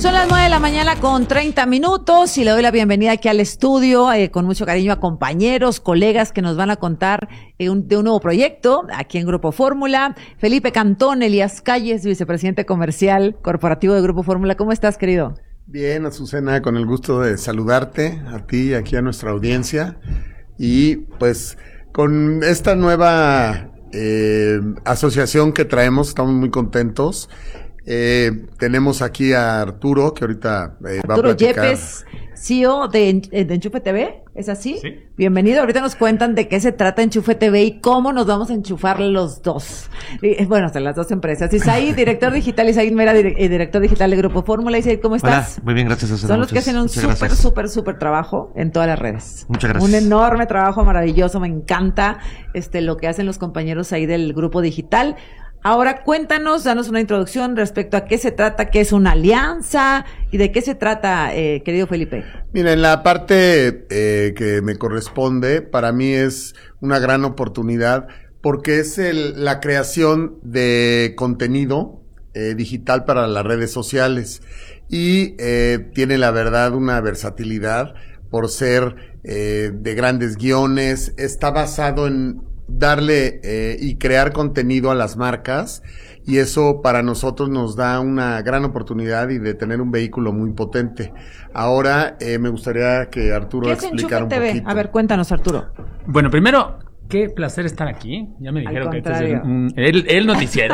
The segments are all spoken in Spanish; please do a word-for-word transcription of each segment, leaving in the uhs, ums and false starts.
Son las nueve de la mañana con treinta minutos y le doy la bienvenida aquí al estudio eh, con mucho cariño a compañeros, colegas que nos van a contar eh, un, de un nuevo proyecto aquí en Grupo Fórmula. Felipe Cantón, Elías Calles, vicepresidente comercial corporativo de Grupo Fórmula. ¿Cómo estás, querido? Bien, Azucena, con el gusto de saludarte a ti y aquí a nuestra audiencia. Y pues con esta nueva eh, asociación que traemos, estamos muy contentos. Eh, tenemos aquí a Arturo, que ahorita eh, va a platicar. Arturo Yepes, C E O de, de Enchufe T V, ¿es así? Sí. Bienvenido, ahorita nos cuentan de qué se trata Enchufe T V y cómo nos vamos a enchufar los dos. Y, bueno, hasta las dos empresas. Isaí, director digital, Isaí Mera, dire, director digital de Grupo Fórmula. Isaí, ¿cómo estás? Hola, muy bien, gracias. Susana. Son los muchas, que hacen un súper, súper, súper trabajo en todas las redes. Muchas gracias. Un enorme trabajo maravilloso, me encanta este lo que hacen los compañeros ahí del Grupo Digital. Ahora cuéntanos, danos una introducción respecto a qué se trata, qué es una alianza y de qué se trata, eh, querido Felipe. Mira, en la parte eh, que me corresponde, para mí es una gran oportunidad porque es el, la creación de contenido eh, digital para las redes sociales y eh, tiene la verdad una versatilidad por ser eh, de grandes guiones, está basado en darle eh, y crear contenido a las marcas y eso para nosotros nos da una gran oportunidad y de tener un vehículo muy potente. Ahora eh, me gustaría que Arturo explicara un poquito. A ver, cuéntanos, Arturo. Bueno, primero, qué placer estar aquí. Ya me dijeron que este es el, un, el, el noticiero.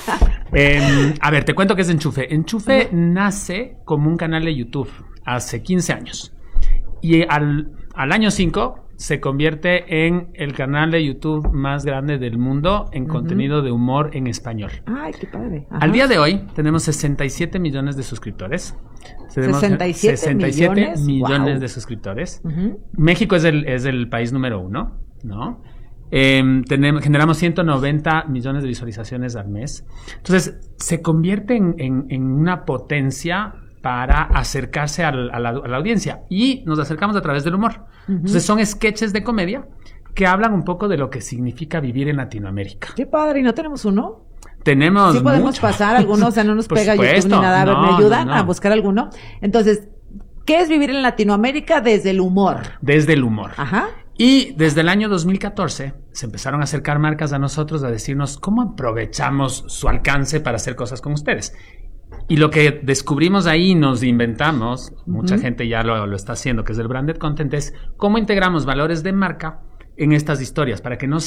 eh, a ver, te cuento qué es Enchufe. Enchufe uh-huh. nace como un canal de YouTube hace quince años y al, al año cinco se convierte en el canal de YouTube más grande del mundo en uh-huh. contenido de humor en español. Ay, qué padre. Ajá. Al día de hoy tenemos sesenta y siete millones de suscriptores. Tenemos sesenta y siete, sesenta y siete millones, millones wow. de suscriptores. Uh-huh. México es el, es el país número uno, ¿no? Eh, tenemos, generamos ciento noventa millones de visualizaciones al mes. Entonces, se convierte en, en, en una potencia para acercarse al, a, la, a la audiencia y nos acercamos a través del humor. Uh-huh. Entonces son sketches de comedia que hablan un poco de lo que significa vivir en Latinoamérica. Qué padre, ¿y no tenemos uno? Tenemos Sí podemos mucho. pasar algunos, o sea, no nos Por pega supuesto. YouTube ni nada. A ver, No, ¿me ayudan no, no. a buscar alguno? Entonces, ¿qué es vivir en Latinoamérica desde el humor? Desde el humor. Ajá. Y desde el año dos mil catorce se empezaron a acercar marcas a nosotros a decirnos cómo aprovechamos su alcance para hacer cosas con ustedes. Y lo que descubrimos ahí, nos inventamos, uh-huh. mucha gente ya lo, lo está haciendo, que es el branded content, es cómo integramos valores de marca en estas historias para que no